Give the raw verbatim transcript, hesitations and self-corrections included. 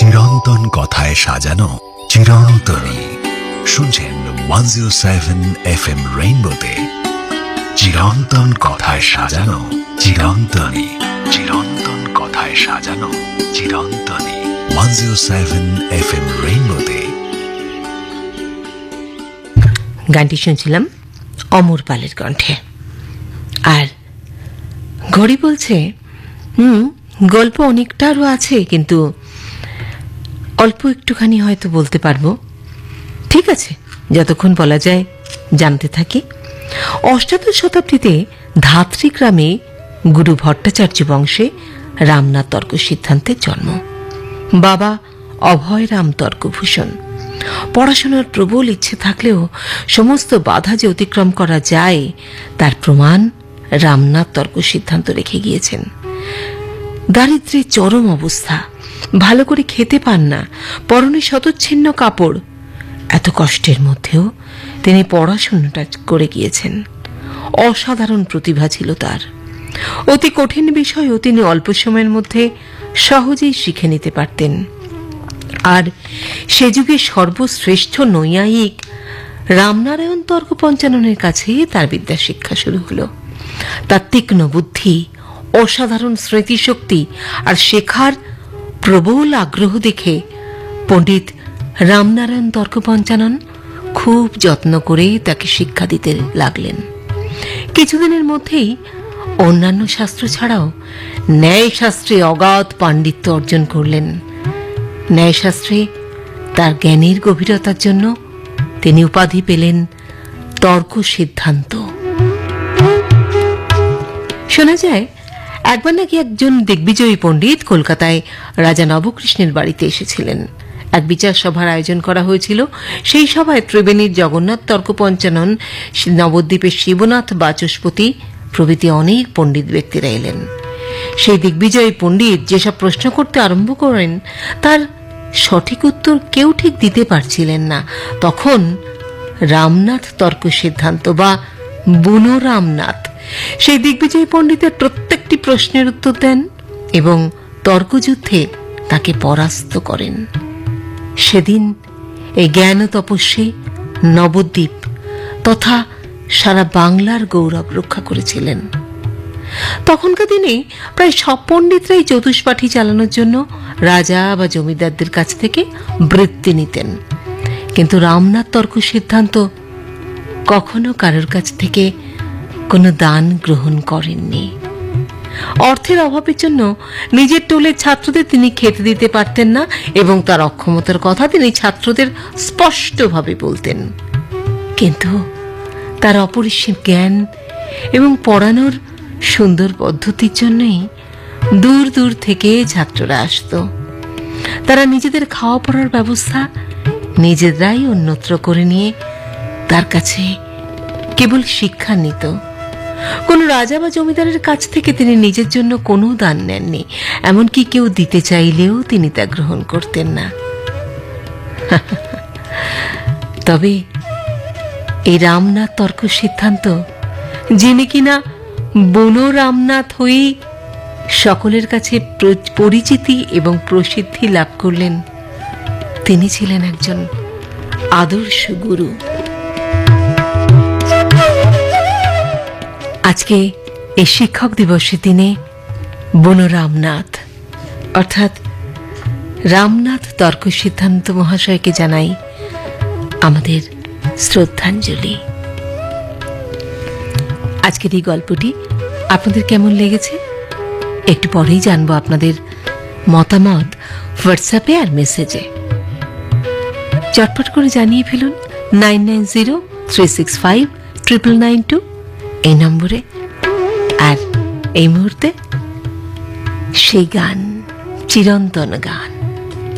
চিরন্তন কথায় সাজানো চিরন্তনী। শুনছেন one zero seven F M রেইনবোতে চিরন্তন কথায় সাজানো চিরন্তনী। চিরন্তন কথায় সাজানো চিরন্তনী। One zero seven F M রেইনবোতে গানটি শুনছিলাম অমর পালের কণ্ঠে। আর ঘড়ি বলছে হুম গল্প অনেকটা আরও আছে, কিন্তু অল্প একটুখানি হয়তো বলতে পারবো। ঠিক আছে, যতক্ষণ বলা যায় জানতে থাকি। অষ্টাদশ শতাব্দীতে ধাত্রী গ্রামে গুরু ভট্টাচার্য বংশে রামনাথ তর্ক সিদ্ধান্তের জন্ম। বাবা অভয় রাম তর্কভূষণ। পড়াশোনার প্রবল ইচ্ছে থাকলেও সমস্ত বাধা যে অতিক্রম করা যায় তার প্রমাণ রামনাথ তর্ক সিদ্ধান্ত রেখে গিয়েছেন। দারিদ্র্যের চরম অবস্থা, ভালো করে খেতে পান না, পরনে শতচ্ছিন্ন কাপড়। এত কষ্টের মধ্যেও তিনি পড়াশোনাটা করে গিয়েছেন। অসাধারণ প্রতিভা ছিল তার। অতি কঠিন বিষয়ও তিনি অল্প সময়ের মধ্যে সহজেই শিখে নিতে পারতেন। আর সে যুগে সর্বশ্রেষ্ঠ নৈয়ায়িক রামনারায়ণ তর্ক পঞ্চাননের কাছে তার বিদ্যা শিক্ষা শুরু হল। তার তীক্ষ্ণ বুদ্ধি, অসাধারণ স্মৃতিশক্তি আর শেখার প্রবল আগ্রহ দেখে পণ্ডিত রামনারায়ণ তর্ক পঞ্চানন খুব যত্ন করে তাকে শিক্ষা দিতে লাগলেন। কিছুদিনের মধ্যেই অন্যান্য শাস্ত্র ছাড়াও ন্যায়শাস্ত্রে অগাধ পাণ্ডিত্য অর্জন করলেন। ন্যায়শাস্ত্রে তার জ্ঞানের গভীরতার জন্য তিনি উপাধি পেলেন তর্ক সিদ্ধান্ত। শোনা যায় একবার নাকি একজন দিগ্বিজয়ী পণ্ডিত কলকাতায় রাজা নবকৃষ্ণের বাড়িতে এসেছিলেন। এক বিচার সভার আয়োজন করা হয়েছিল। সেই সভায় ত্রিবেণীর জগন্নাথ তর্ক পঞ্চানন, নবদ্বীপের শিবনাথ বাচস্পতি প্রভৃতি অনেক পণ্ডিত ব্যক্তিরা এলেন। সেই দিগ্বিজয়ী পণ্ডিত যেসব প্রশ্ন করতে আরম্ভ করেন তার সঠিক উত্তর কেউ ঠিক দিতে পারছিলেন না। তখন রামনাথ তর্ক সিদ্ধান্ত বা বুনো রামনাথ সেই দিগ্বিজয়ী পণ্ডিতের প্রত্যেকটি প্রশ্নের উত্তর দেন এবং তর্কযুদ্ধে তাকে পরাস্ত করেন। সেদিন এই জ্ঞান তপস্বী নবদ্বীপ তথা সারা বাংলার গৌরব রক্ষা করেছিলেন। তখনকার দিনে প্রায় সব পণ্ডিতরাই চতুষ্পাঠী চালানোর জন্য রাজা বা জমিদারদের কাছ থেকে বৃত্তি নিতেন, কিন্তু রামনাথ তর্ক সিদ্ধান্ত কখনো কারোর কাছ থেকে কোনো দান গ্রহণ করেননি। অর্থের অভাবের জন্য নিজের টোলের ছাত্রদের তিনি খেতে দিতে পারতেন না এবং তার অক্ষমতার কথা তিনি ছাত্রদের স্পষ্টভাবে বলতেন। কিন্তু তার অপরিসীম জ্ঞান এবং পড়ানোর সুন্দর পদ্ধতির জন্যই দূর দূর থেকে ছাত্ররা আসত। তারা নিজেদের খাওয়া পড়ার ব্যবস্থা নিজেরাই অন্যত্র করে নিয়ে তার কাছে কেবল শিক্ষা নিত। কোন রাজা বা জমিদারের কাছ থেকে তিনি নিজের জন্য কোনো দান নেননি, এমনকি কেউ দিতে চাইলেও তিনি তা গ্রহণ করতেন না। তবে এই রামনাথ তর্ক সিদ্ধান্ত, যিনি কিনা বুনো রামনাথ হয়েই সকলের কাছে পরিচিতি এবং প্রসিদ্ধি লাভ করলেন, তিনি ছিলেন একজন আদর্শ গুরু। আজকে এই শিক্ষক দিবসের দিনে বুনো রামনাথ অর্থাৎ রামনাথ তর্ক সিদ্ধান্ত মহাশয়কে জানাই আমাদের শ্রদ্ধাঞ্জলি। আজকের এই গল্পটি আপনাদের কেমন লেগেছে একটু পরেই জানবো আপনাদের মতামত হোয়াটসঅ্যাপে আর মেসেজে। চটপট করে জানিয়ে ফেলুন nine nine zero three six five triple nine two এই নম্বরে। আর এই মুহূর্তে সেই গান, চিরন্তন গান।